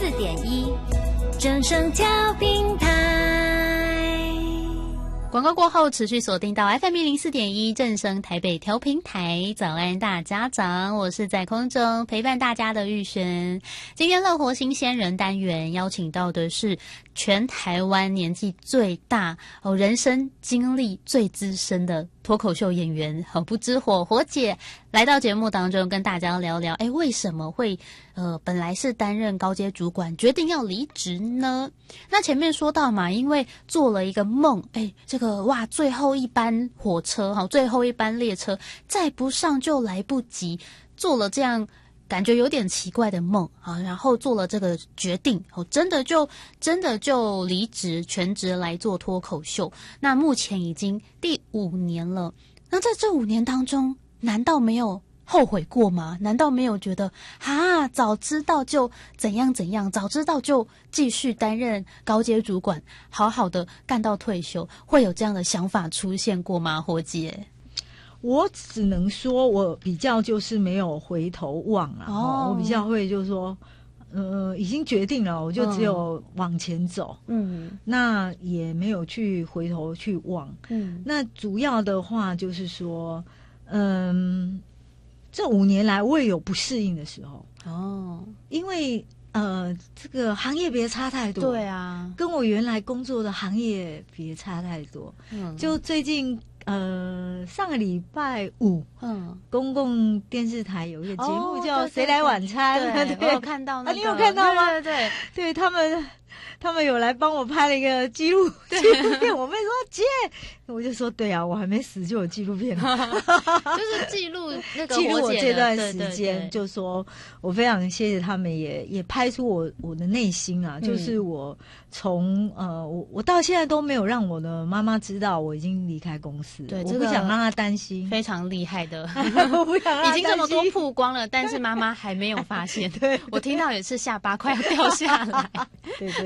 104.1正声调频台。 广告过后，持续锁定到 FM104.1正声台北调频台。早安大家长，我是在空中陪伴大家的玉璇。今天乐活新鲜人单元邀请到的是全台湾年纪最大、人生经历最资深的脱口秀演员不知火火姐来到节目当中，跟大家聊聊，为什么会本来是担任高阶主管，决定要离职呢？那前面说到嘛，因为做了一个梦，这个最后一班火车最后一班列车再不上就来不及，做了这样感觉有点奇怪的梦然后做了这个决定真的就离职全职来做脱口秀。那目前已经第5年了，那在这5年当中，难道没有后悔过吗？难道没有觉得早知道就怎样怎样，早知道就继续担任高阶主管，好好的干到退休，会有这样的想法出现过吗？火姐， 我只能说我比较就是没有回头望了我比较会就是说已经决定了，我就只有往前走那也没有去回头去望那主要的话就是说这5年来我也有不适应的时候因为这个行业别差太多， 对啊， 跟我原来工作的行业别差太多就最近上个礼拜5公共电视台有一个节目叫谁来晚餐对，我有看到那个你有看到吗？ 对他们有来帮我拍了一个纪录片，我妹说姐，我就说对啊，我还没死就有纪录片就是记录那个记录我这段时间， 对就说我非常谢谢他们也拍出我的内心就是我从我到现在都没有让我的妈妈知道我已经离开公司， 对， 我不想让她担心， 非常厉害的我不想让她担心， 已经这么多曝光了，但是妈妈还没有发现对，我听到也是下巴快要掉下来对，